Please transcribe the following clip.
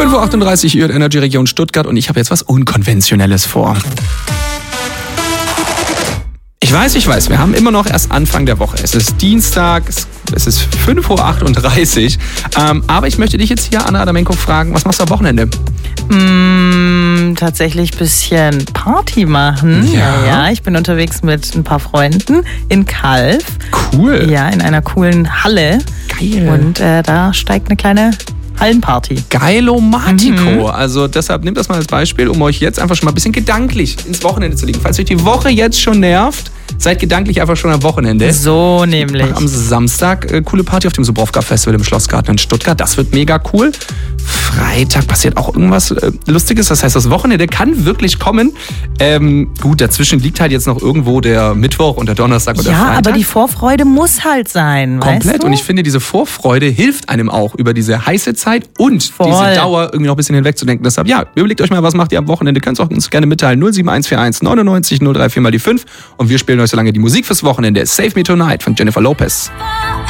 5.38 Uhr Energy Region Stuttgart und ich habe jetzt was Unkonventionelles vor. Ich weiß, wir haben immer noch erst Anfang der Woche. Es ist Dienstag, es ist 5.38 Uhr. Aber ich möchte dich jetzt hier, Anna Adamenko, fragen, was machst du am Wochenende? Tatsächlich ein bisschen Party machen. Ja, ich bin unterwegs mit ein paar Freunden in Calw. Cool. Ja, in einer coolen Halle. Geil. Und da steigt eine kleine Hallenparty. Geilomatico. Also deshalb nehmt das mal als Beispiel, um euch jetzt einfach schon mal ein bisschen gedanklich ins Wochenende zu legen. Falls euch die Woche jetzt schon nervt, seid gedanklich einfach schon am Wochenende. So nämlich. Am Samstag coole Party auf dem Subrowka Festival im Schlossgarten in Stuttgart. Das wird mega cool. Freitag passiert auch irgendwas Lustiges. Das heißt, das Wochenende kann wirklich kommen. Gut, dazwischen liegt halt jetzt noch irgendwo der Mittwoch und der Donnerstag und der Freitag. Ja, aber die Vorfreude muss halt sein. Komplett. Weißt du? Und ich finde, diese Vorfreude hilft einem auch über diese heiße Zeit und diese Dauer irgendwie noch ein bisschen hinwegzudenken. Deshalb, ja, überlegt euch mal, was macht ihr am Wochenende. Könnt ihr uns gerne mitteilen. 07141 99 034 mal die 5. Und wir spielen euch so lange die Musik fürs Wochenende. Save Me Tonight von Jennifer Lopez.